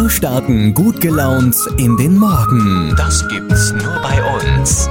Wir starten gut gelaunt in den Morgen. Das gibt's nur bei uns.